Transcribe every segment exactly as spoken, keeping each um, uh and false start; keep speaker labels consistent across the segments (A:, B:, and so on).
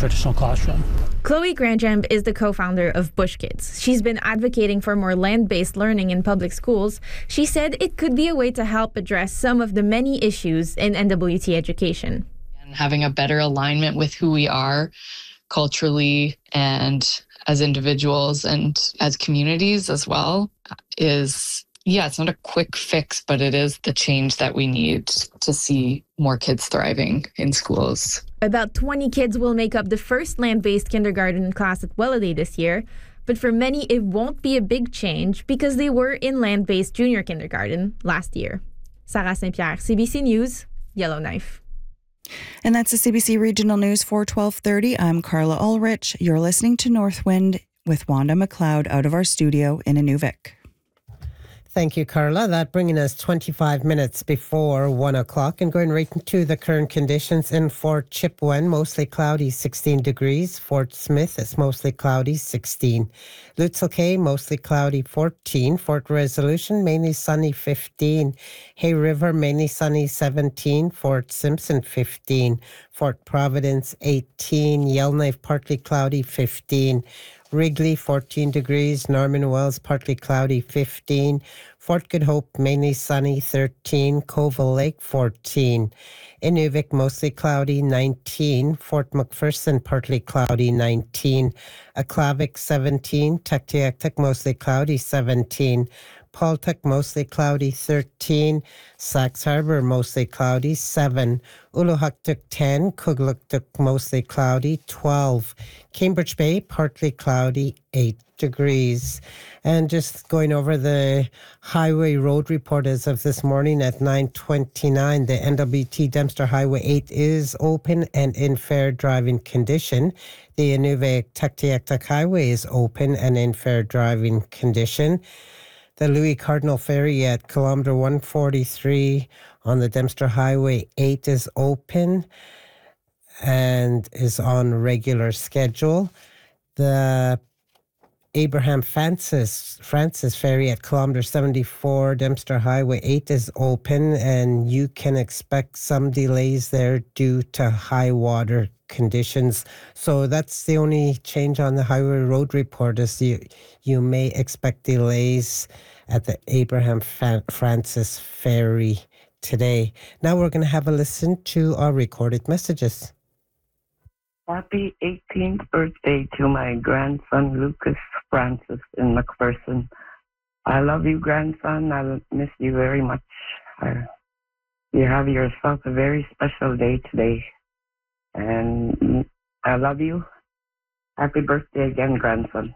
A: traditional classroom.
B: Chloe Grandjamb is the co-founder of Bush Kids. She's been advocating for more land-based learning in public schools. She said it could be a way to help address some of the many issues in N W T education.
C: And having a better alignment with who we are culturally and as individuals and as communities as well is, yeah, it's not a quick fix, but it is the change that we need to see more kids thriving in schools.
B: About twenty kids will make up the first land-based kindergarten class at Welladay this year, but for many it won't be a big change because they were in land-based junior kindergarten last year. Sarah Saint-Pierre, C B C News, Yellowknife.
D: And that's the C B C Regional News for twelve thirty. I'm Carla Ulrich. You're listening to Northwind with Wanda McLeod out of our studio in Inuvik.
E: Thank you, Carla. That bringing us twenty-five minutes before one o'clock and going right into the current conditions in Fort Chipewyan, mostly cloudy, sixteen degrees. Fort Smith, it's mostly cloudy, sixteen. Lutzel Cay, mostly cloudy, fourteen. Fort Resolution, mainly sunny, fifteen. Hay River, mainly sunny, seventeen. Fort Simpson, fifteen. Fort Providence, eighteen. Yellowknife, partly cloudy, fifteen. Wrigley, fourteen degrees. Norman Wells, partly cloudy, fifteen. Fort Good Hope, mainly sunny, thirteen. Covell Lake, fourteen. Inuvik, mostly cloudy, nineteen. Fort McPherson, partly cloudy, nineteen. Aklavik, seventeen. Tuktoyaktuk, mostly cloudy, seventeen. Paltuk, mostly cloudy, thirteen. Sax Harbor, mostly cloudy, seven. Uluhaktuk, ten. Kugluktuk, mostly cloudy, twelve. Cambridge Bay, partly cloudy, eight degrees. And just going over the highway road report as of this morning at nine twenty-nine, the N W T Dempster Highway eight is open and in fair driving condition. The Inuvik Tuktoyaktuk Highway is open and in fair driving condition. The Louis Cardinal Ferry at kilometer one forty-three on the Dempster Highway eight is open and is on regular schedule. The Abraham Francis Francis Ferry at kilometer seventy-four, Dempster Highway eight is open, and you can expect some delays there due to high water conditions. So that's the only change on the highway road report is you, you may expect delays at the Abraham Fa- Francis Ferry today. Now we're going to have a listen to our recorded messages.
F: Happy eighteenth birthday to my grandson, Lucas Francis in McPherson. I love you, grandson. I miss you very much. Uh, you have yourself a very special day today. And I love you. Happy birthday again, grandson.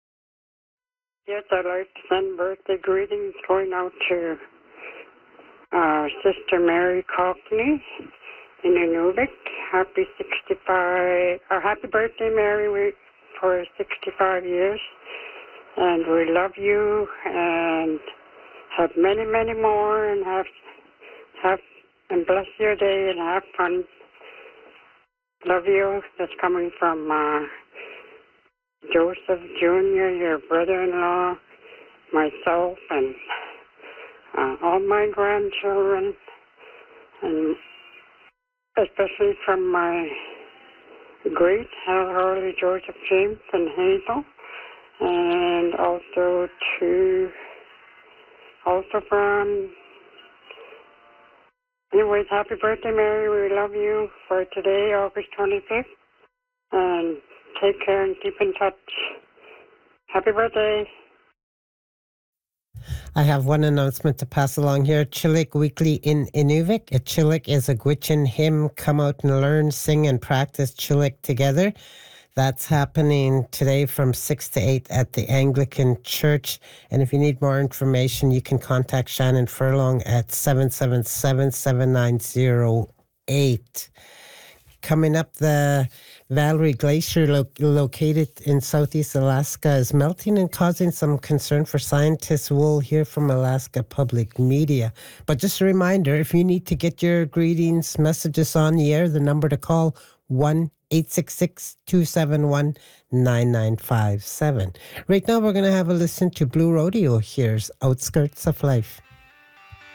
G: Yes, I'd like to send birthday greetings going out to uh, Sister Mary Cockney in Inuvik. Happy sixty-five, or happy birthday, Mary, we, for sixty-five years. And we love you and have many, many more and have, have, and bless your day and have fun. Love you. That's coming from uh, Joseph Junior, your brother-in-law, myself, and uh, all my grandchildren, and especially from my great Hal Hurley, Joseph James, and Hazel, and also to, also from, anyways, happy birthday, Mary. We love you for today, August twenty-fifth, and take care and keep in touch. Happy birthday.
E: I have one announcement to pass along here. Chilik Weekly in Inuvik. A Chilik is a Gwich'in hymn. Come out and learn, sing, and practice Chilik together. That's happening today from six to eight at the Anglican Church. And if you need more information, you can contact Shannon Furlong at seven seven seven, seven nine zero eight. Coming up, the Valerie Glacier, lo- located in southeast Alaska, is melting and causing some concern for scientists. We'll hear from Alaska Public Media. But just a reminder, if you need to get your greetings, messages on the air, the number to call, one eight six six, two seven one, nine nine five seven. Right now, we're going to have a listen to Blue Rodeo. Here's Outskirts of Life.